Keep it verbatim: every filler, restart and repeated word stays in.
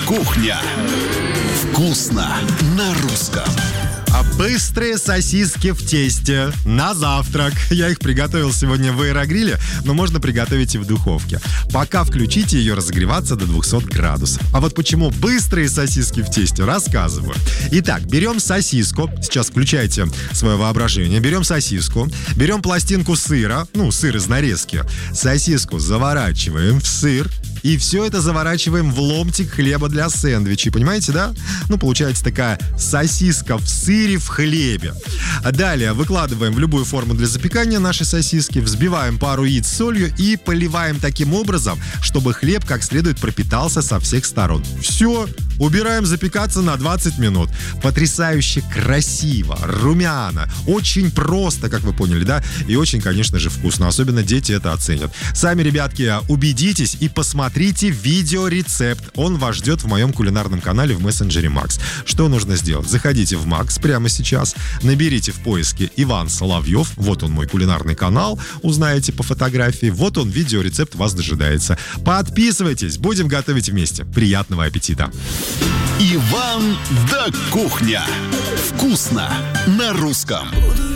Кухня. Вкусно на русском. А быстрые сосиски в тесте на завтрак. Я их приготовил сегодня в аэрогриле, но можно приготовить и в духовке. Пока включите ее разогреваться до двухсот градусов. А вот почему быстрые сосиски в тесте, рассказываю. Итак, берем сосиску. Сейчас включайте свое воображение. Берем сосиску, берем пластинку сыра, ну, сыр из нарезки. Сосиску заворачиваем в сыр. И все это заворачиваем в ломтик хлеба для сэндвичей. Понимаете, да? Ну, получается такая сосиска в сыре в хлебе. А далее выкладываем в любую форму для запекания наши сосиски, взбиваем пару яиц с солью и поливаем таким образом, чтобы хлеб как следует пропитался со всех сторон. Все. Убираем запекаться на двадцать минут. Потрясающе красиво, румяно, очень просто, как вы поняли, да? И очень, конечно же, вкусно. Особенно дети это оценят. Сами, ребятки, убедитесь и посмотрите видеорецепт. Он вас ждет в моем кулинарном канале в мессенджере Макс. Что нужно сделать? Заходите в Макс прямо сейчас, наберите в поиске Иван Соловьев. Вот он, мой кулинарный канал. Узнаете по фотографии. Вот он, видеорецепт вас дожидается. Подписывайтесь, будем готовить вместе. Приятного аппетита! Иван да Кухня. Вкусно на русском.